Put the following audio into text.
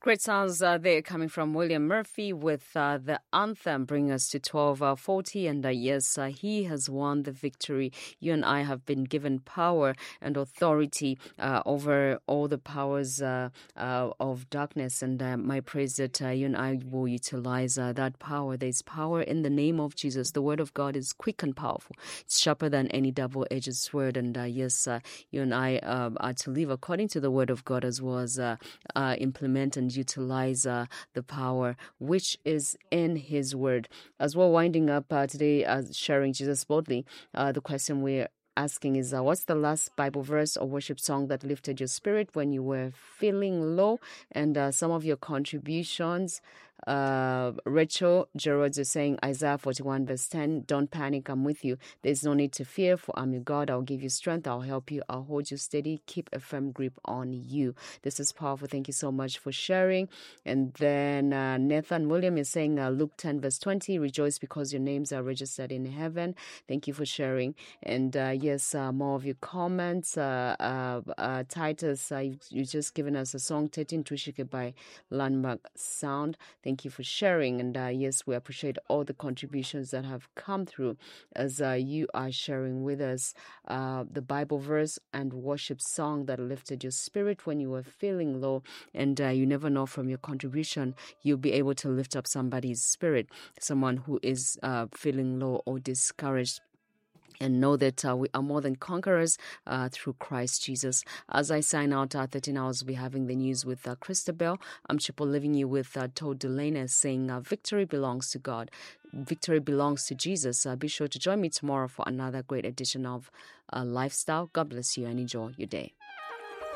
Great sounds there coming from William Murphy with the anthem, bring us to 12:40. And yes, he has won the victory. You and I have been given power and authority over all the powers of darkness. And my praise that you and I will utilize that power. There's power in the name of Jesus. The word of God is quick and powerful. It's sharper than any double-edged sword. And yes, you and I are to live according to the word of God, as well as implement and utilize the power which is in his word. As we're winding up today, sharing Jesus boldly, the question we're asking is, what's the last Bible verse or worship song that lifted your spirit when you were feeling low? And some of your contributions, Rachel Gerards is saying Isaiah 41 verse 10, don't panic, I'm with you. There's no need to fear, for I'm your God. I'll give you strength. I'll help you. I'll hold you steady. Keep a firm grip on you. This is powerful. Thank you so much for sharing. And then Nathan William is saying Luke 10 verse 20, rejoice because your names are registered in heaven. Thank you for sharing. And yes, more of your comments. Titus, you've just given us a song, 13 Tushike by Landmark Sound. Thank you for sharing. And yes, we appreciate all the contributions that have come through as you are sharing with us the Bible verse and worship song that lifted your spirit when you were feeling low. And you never know, from your contribution, you'll be able to lift up somebody's spirit, someone who is feeling low or discouraged. And know that we are more than conquerors through Christ Jesus. As I sign out, 13 hours, we'll be having the news with Christabel. I'm Triple leaving you with Todd Delaney saying, victory belongs to God. Victory belongs to Jesus. Be sure to join me tomorrow for another great edition of Lifestyle. God bless you and enjoy your day.